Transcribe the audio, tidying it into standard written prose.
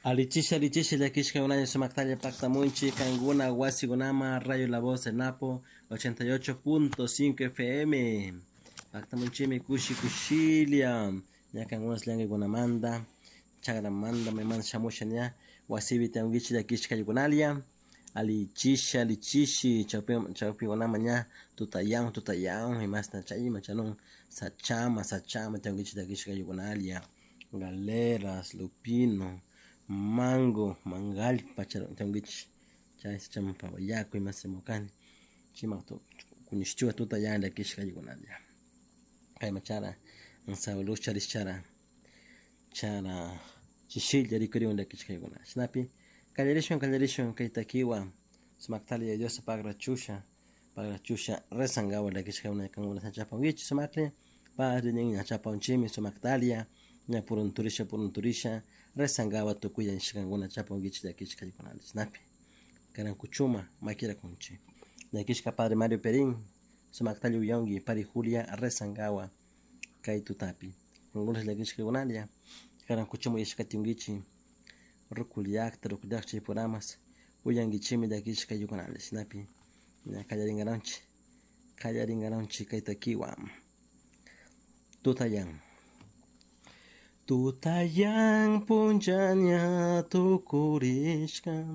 Alichishi la kishka unanya sumaktalia pakta munchi kanguna wasi gunama rayo la voz de Napo 88.5 FM pakta munchi mi kushi kushilia nya kanguna slange gunamanda chagra manda me man shamusha nya wasibi tangichi la kishka yugunalia alichishi chapi gunama nya tutayang himas na chaima chanon sachama tangichi la kishka yugunalia galeras lupino mango mangalpa changich chay chama pawayaku imasemokani chima to kunishtua tuta yanda kishka yugunalia kay machara ansawlo chara chishilla rikuri onda kishka yuguna snapi kallerishon kay takiwa smaktalia Dios pagra chusha resangawa la kishka una kanguna sanchapa wichi smakle padre nya chapa unchimi smaktalia nya purunturisha resangawa tukuya nshikanguna chapa ungichi ya kishka yukonali snapi karan kuchuma makira kunchi ya kishka padre Mario Perin sumaktali uyongi pari Julia resangawa kai tutapi ngula la kishka yukonalia karan kuchuma yishkati ungichi rukuliak chipuramas uyangi chimi da kishka yukonali snapi nya kallaringaronchi kai takiwa Tutayang punjanya tukurishka